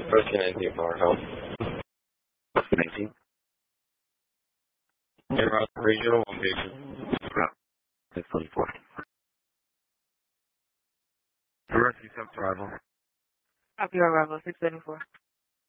Rescue 19 Powerhouse. Rescue 19. Air regional location. Route 624. Rescue 7 arrival. Copy arrival 674.